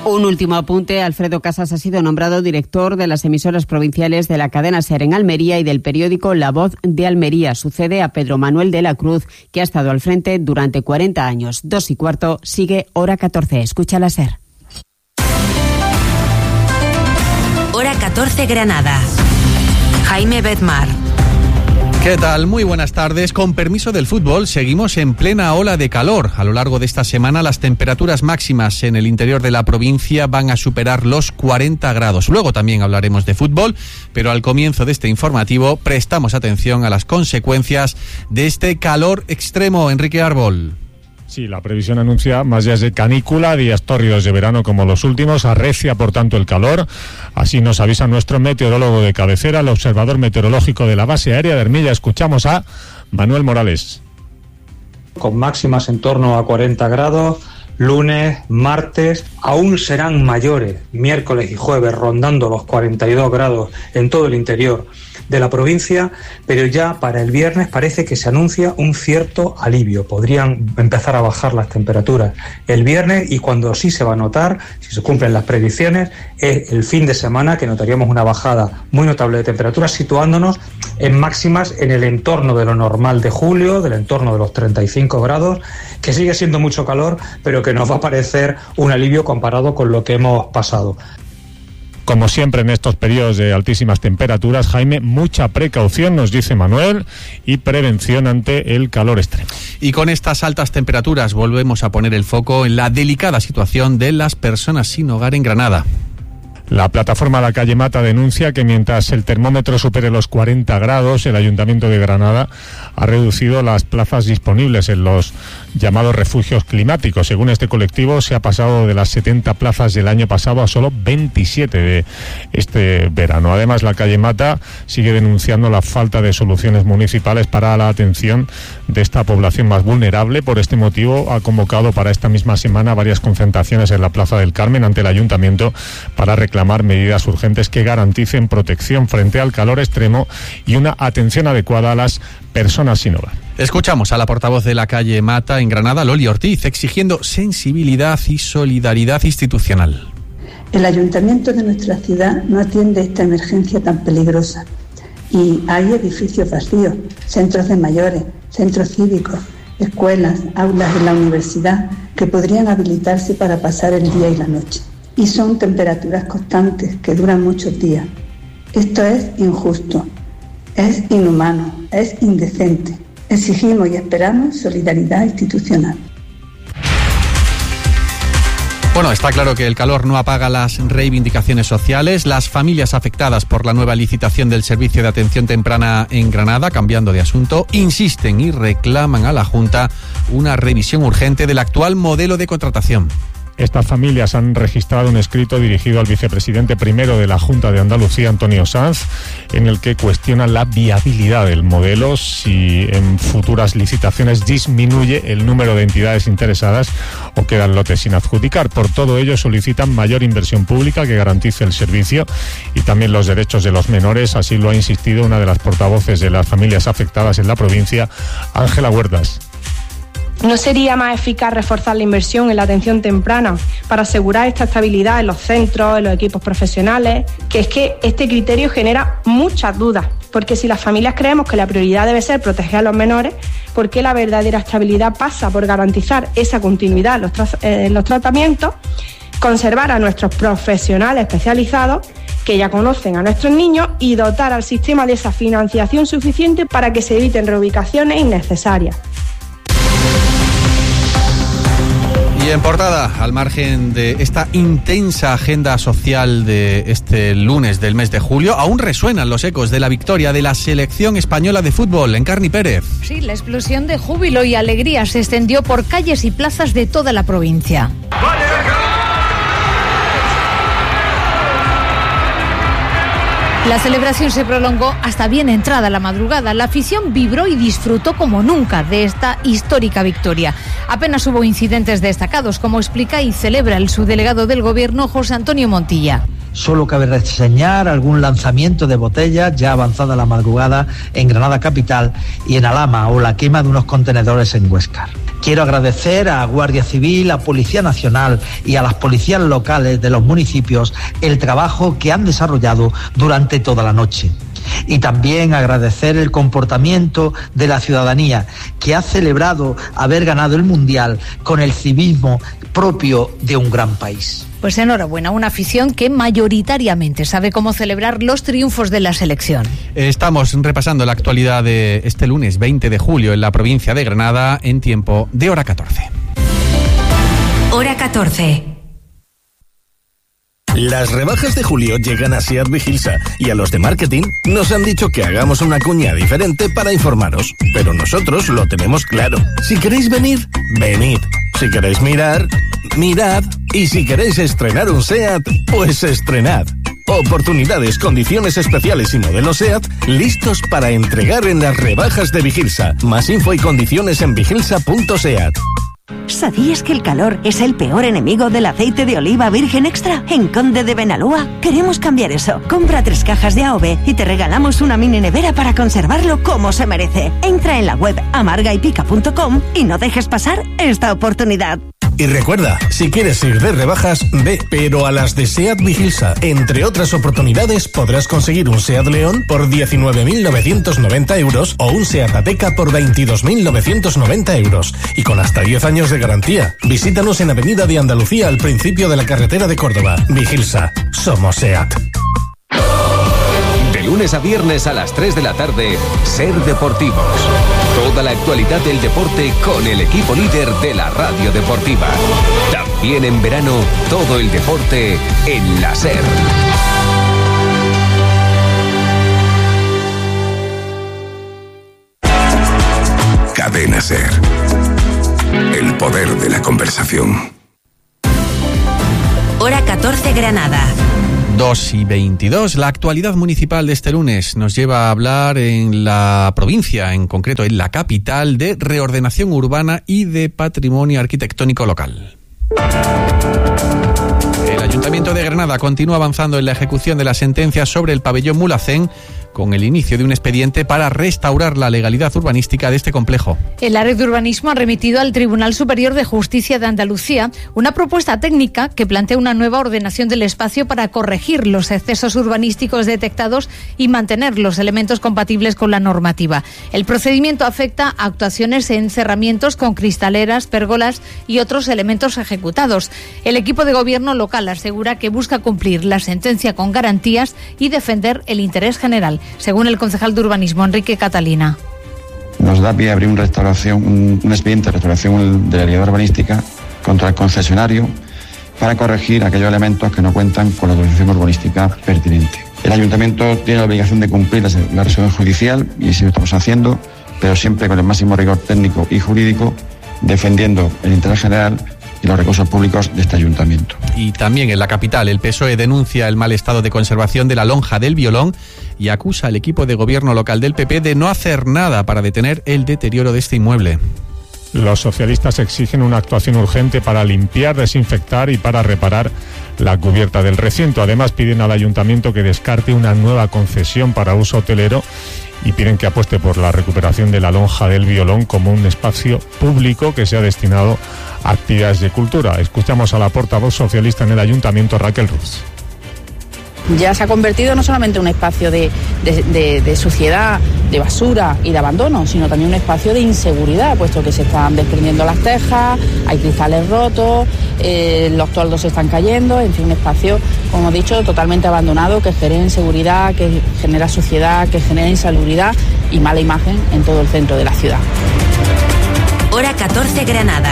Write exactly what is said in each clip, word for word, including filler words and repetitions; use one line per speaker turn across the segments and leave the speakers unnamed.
Un último apunte. Alfredo Casas ha sido nombrado director de las emisoras provinciales de la cadena SER en Almería y del periódico La Voz de Almería. Sucede a Pedro Manuel de la Cruz, que ha estado al frente durante cuarenta años. Dos y cuarto, sigue Hora catorce. Escucha la SER.
Hora catorce Granada. Jaime Bedmar.
¿Qué tal? Muy buenas tardes. Con permiso del fútbol, seguimos en plena ola de calor. A lo largo de esta semana, las temperaturas máximas en el interior de la provincia van a superar los cuarenta grados. Luego también hablaremos de fútbol, pero al comienzo de este informativo prestamos atención a las consecuencias de este calor extremo. Enrique Árbol.
Sí, la previsión anuncia más días de canícula, días tórridos de verano como los últimos, arrecia por tanto el calor. Así nos avisa nuestro meteorólogo de cabecera, el observador meteorológico de la base aérea de Armilla. Escuchamos a Manuel Morales.
Con máximas en torno a cuarenta grados, lunes, martes, aún serán mayores, miércoles y jueves, rondando los cuarenta y dos grados en todo el interior de la provincia, pero ya para el viernes parece que se anuncia un cierto alivio. Podrían empezar a bajar las temperaturas el viernes, y cuando sí se va a notar, si se cumplen las predicciones, es el fin de semana, que notaríamos una bajada muy notable de temperaturas, situándonos en máximas en el entorno de lo normal de julio, del entorno de los treinta y cinco grados, que sigue siendo mucho calor, pero que nos va a parecer un alivio comparado con lo que hemos pasado.
Como siempre en estos periodos de altísimas temperaturas, Jaime, mucha precaución, nos dice Manuel, y prevención ante el calor extremo.
Y con estas altas temperaturas volvemos a poner el foco en la delicada situación de las personas sin hogar en Granada.
La plataforma La Calle Mata denuncia que mientras el termómetro supere los cuarenta grados, el Ayuntamiento de Granada ha reducido las plazas disponibles en los llamados refugios climáticos. Según este colectivo, se ha pasado de las setenta plazas del año pasado a solo veintisiete de este verano. Además, La Calle Mata sigue denunciando la falta de soluciones municipales para la atención de esta población más vulnerable. Por este motivo, ha convocado para esta misma semana varias concentraciones en la Plaza del Carmen ante el Ayuntamiento para reclamar medidas urgentes que garanticen protección frente al calor extremo y una atención adecuada a las personas sin hogar.
Escuchamos a la portavoz de La Calle Mata en Granada, Loli Ortiz, exigiendo sensibilidad y solidaridad institucional.
El ayuntamiento de nuestra ciudad no atiende esta emergencia tan peligrosa, y hay edificios vacíos, centros de mayores, centros cívicos, escuelas, aulas de la universidad que podrían habilitarse para pasar el día y la noche. Y son temperaturas constantes que duran muchos días. Esto es injusto, es inhumano, es indecente. Exigimos y esperamos solidaridad institucional.
Bueno, está claro que el calor no apaga las reivindicaciones sociales. Las familias afectadas por la nueva licitación del servicio de atención temprana en Granada, cambiando de asunto, insisten y reclaman a la Junta una revisión urgente del actual modelo de contratación.
Estas familias han registrado un escrito dirigido al vicepresidente primero de la Junta de Andalucía, Antonio Sanz, en el que cuestionan la viabilidad del modelo si en futuras licitaciones disminuye el número de entidades interesadas o quedan lotes sin adjudicar. Por todo ello, solicitan mayor inversión pública que garantice el servicio y también los derechos de los menores. Así lo ha insistido una de las portavoces de las familias afectadas en la provincia, Ángela Huertas.
¿No sería más eficaz reforzar la inversión en la atención temprana para asegurar esta estabilidad en los centros, en los equipos profesionales? Que es que este criterio genera muchas dudas, porque si las familias creemos que la prioridad debe ser proteger a los menores, ¿por qué la verdadera estabilidad pasa por garantizar esa continuidad en los, tra- en los tratamientos, conservar a nuestros profesionales especializados que ya conocen a nuestros niños y dotar al sistema de esa financiación suficiente para que se eviten reubicaciones innecesarias?
Y en portada, al margen de esta intensa agenda social de este lunes del mes de julio, aún resuenan los ecos de la victoria de la selección española de fútbol. Encarni Pérez.
Sí, la explosión de júbilo y alegría se extendió por calles y plazas de toda la provincia. La celebración se prolongó hasta bien entrada la madrugada. La afición vibró y disfrutó como nunca de esta histórica victoria. Apenas hubo incidentes destacados, como explica y celebra el subdelegado del Gobierno, José Antonio Montilla.
Solo cabe reseñar algún lanzamiento de botellas ya avanzada la madrugada en Granada capital y en Alhama, o la quema de unos contenedores en Huéscar. Quiero agradecer a Guardia Civil, a Policía Nacional y a las policías locales de los municipios el trabajo que han desarrollado durante toda la noche. Y también agradecer el comportamiento de la ciudadanía, que ha celebrado haber ganado el Mundial con el civismo propio de un gran país.
Pues enhorabuena, una afición que mayoritariamente sabe cómo celebrar los triunfos de la selección.
Estamos repasando la actualidad de este lunes veinte de julio en la provincia de Granada en tiempo de hora catorce.
Hora catorce.
Las rebajas de julio llegan a SEAT Vigilsa y a los de marketing nos han dicho que hagamos una cuña diferente para informaros, pero nosotros lo tenemos claro. Si queréis venir, venid. Si queréis mirar, mirad. Y si queréis estrenar un SEAT, pues estrenad. Oportunidades, condiciones especiales y modelos SEAT listos para entregar en las rebajas de Vigilsa. Más info y condiciones en vigilsa punto seat.
¿Sabías que el calor es el peor enemigo del aceite de oliva virgen extra? En Conde de Benalúa queremos cambiar eso. Compra tres cajas de A O V y te regalamos una mini nevera para conservarlo como se merece. Entra en la web amarga y pica punto com y no dejes pasar esta oportunidad.
Y recuerda, si quieres ir de rebajas, ve, pero a las de SEAT Vigilsa. Entre otras oportunidades, podrás conseguir un SEAT León por diecinueve mil novecientos noventa euros o un SEAT Ateca por veintidós mil novecientos noventa euros. Y con hasta diez años de garantía. Visítanos en Avenida de Andalucía, al principio de la carretera de Córdoba. Vigilsa. Somos SEAT.
De lunes a viernes a las tres de la tarde, Ser Deportivos. Toda la actualidad del deporte con el equipo líder de la radio deportiva. También en verano, todo el deporte en la Ser.
Cadena Ser. El poder de la conversación.
Hora catorce Granada.
dos y veintidós. La actualidad municipal de este lunes nos lleva a hablar en la provincia, en concreto en la capital, de reordenación urbana y de patrimonio arquitectónico local. El Ayuntamiento de Granada continúa avanzando en la ejecución de la sentencia sobre el pabellón Mulhacén, con el inicio de un expediente para restaurar la legalidad urbanística de este complejo.
El área de urbanismo ha remitido al Tribunal Superior de Justicia de Andalucía una propuesta técnica que plantea una nueva ordenación del espacio para corregir los excesos urbanísticos detectados y mantener los elementos compatibles con la normativa. El procedimiento afecta a actuaciones en cerramientos con cristaleras, pérgolas y otros elementos ejecutados. El equipo de gobierno local asegura que busca cumplir la sentencia con garantías y defender el interés general, según el concejal de urbanismo, Enrique Catalina.
Nos da pie a abrir una restauración, un, un expediente de restauración de la legalidad urbanística contra el concesionario para corregir aquellos elementos que no cuentan con la autorización urbanística pertinente. El ayuntamiento tiene la obligación de cumplir la, la resolución judicial, y así lo estamos haciendo, pero siempre con el máximo rigor técnico y jurídico, defendiendo el interés general y los recursos públicos de este ayuntamiento.
Y también en la capital, el P S O E denuncia el mal estado de conservación de la lonja del Violón y acusa al equipo de gobierno local del P P de no hacer nada para detener el deterioro de este inmueble.
Los socialistas exigen una actuación urgente para limpiar, desinfectar y para reparar la cubierta del recinto. Además, piden al ayuntamiento que descarte una nueva concesión para uso hotelero y piden que apueste por la recuperación de la lonja del Violón como un espacio público que sea destinado a actividades de cultura. Escuchamos a la portavoz socialista en el ayuntamiento, Raquel Ruz.
Ya se ha convertido no solamente en un espacio de, de, de, de suciedad, de basura y de abandono, sino también un espacio de inseguridad, puesto que se están desprendiendo las tejas, hay cristales rotos, eh, los toldos se están cayendo, en fin, un espacio, como he dicho, totalmente abandonado, que genera inseguridad, que genera suciedad, que genera insalubridad y mala imagen en todo el centro de la ciudad.
Hora catorce Granada.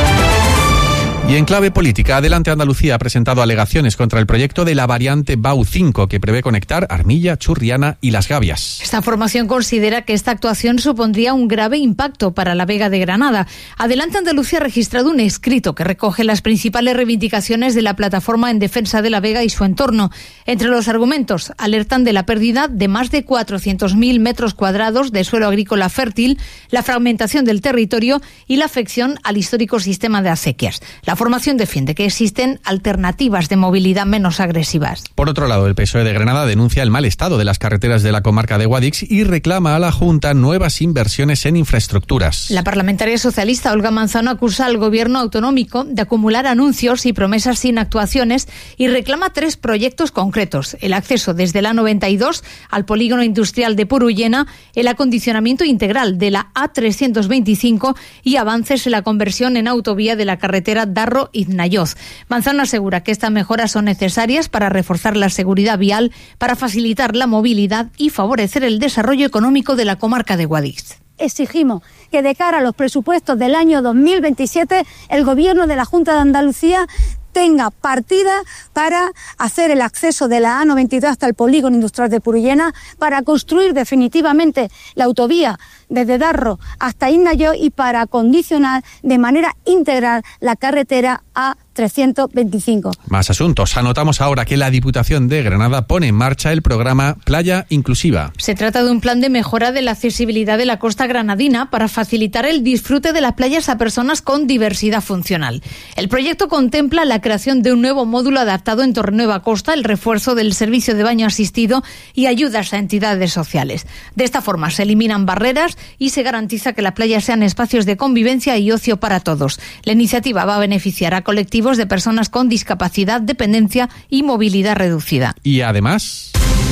Y en clave política, Adelante Andalucía ha presentado alegaciones contra el proyecto de la variante B A U cinco, que prevé conectar Armilla, Churriana y Las Gavias.
Esta formación considera que esta actuación supondría un grave impacto para la Vega de Granada. Adelante Andalucía ha registrado un escrito que recoge las principales reivindicaciones de la plataforma en defensa de la Vega y su entorno. Entre los argumentos, alertan de la pérdida de más de cuatrocientos mil metros cuadrados de suelo agrícola fértil, la fragmentación del territorio y la afección al histórico sistema de acequias. La formación defiende que existen alternativas de movilidad menos agresivas.
Por otro lado, el P S O E de Granada denuncia el mal estado de las carreteras de la comarca de Guadix y reclama a la Junta nuevas inversiones en infraestructuras.
La parlamentaria socialista Olga Manzano acusa al gobierno autonómico de acumular anuncios y promesas sin actuaciones y reclama tres proyectos concretos: el acceso desde la noventa y dos al polígono industrial de Purullena, el acondicionamiento integral de la A trescientos veinticinco y avances en la conversión en autovía de la carretera Darro-Iznayoz. Manzano asegura que estas mejoras son necesarias para reforzar la seguridad vial, para facilitar la movilidad y favorecer el desarrollo económico de la comarca de Guadix.
Exigimos que de cara a los presupuestos del año dos mil veintisiete el Gobierno de la Junta de Andalucía tenga partida para hacer el acceso de la A noventa y dos hasta el polígono industrial de Purullena, para construir definitivamente la autovía desde Darro hasta Iznayoz y para acondicionar de manera integral la carretera A trescientos veinticinco.
Más asuntos. Anotamos ahora que la Diputación de Granada pone en marcha el programa Playa Inclusiva.
Se trata de un plan de mejora de la accesibilidad de la costa granadina para facilitar el disfrute de las playas a personas con diversidad funcional. El proyecto contempla la creación de un nuevo módulo adaptado en Torrenueva Costa, el refuerzo del servicio de baño asistido y ayudas a entidades sociales. De esta forma se eliminan barreras y se garantiza que las playas sean espacios de convivencia y ocio para todos. La iniciativa va a beneficiar a colectivos de personas con discapacidad, dependencia y movilidad reducida.
Y además,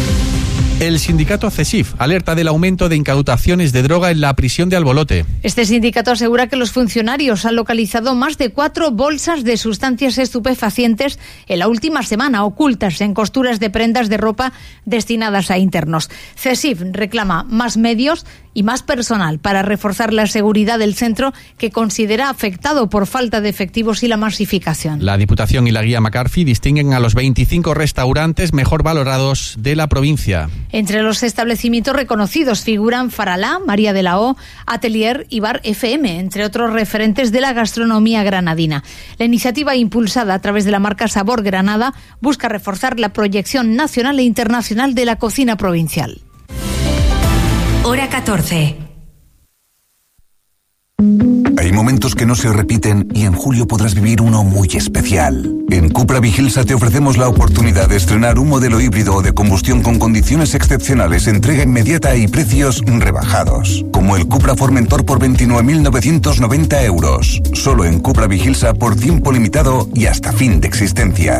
el sindicato CESIF alerta del aumento de incautaciones de droga en la prisión de Albolote.
Este sindicato asegura que los funcionarios han localizado más de cuatro bolsas de sustancias estupefacientes en la última semana, ocultas en costuras de prendas de ropa destinadas a internos. CESIF reclama más medios y más personal para reforzar la seguridad del centro, que considera afectado por falta de efectivos y la masificación.
La Diputación y la Guía McCarthy distinguen a los veinticinco restaurantes mejor valorados de la provincia.
Entre los establecimientos reconocidos figuran Faralá, María de la O, Atelier y Bar F M, entre otros referentes de la gastronomía granadina. La iniciativa, impulsada a través de la marca Sabor Granada, busca reforzar la proyección nacional e internacional de la cocina provincial.
Hora catorce.
Hay momentos que no se repiten y en julio podrás vivir uno muy especial. En Cupra Vigilsa te ofrecemos la oportunidad de estrenar un modelo híbrido o de combustión con condiciones excepcionales, entrega inmediata y precios rebajados. Como el Cupra Formentor por veintinueve mil novecientos noventa euros. Solo en Cupra Vigilsa por tiempo limitado y hasta fin de existencia.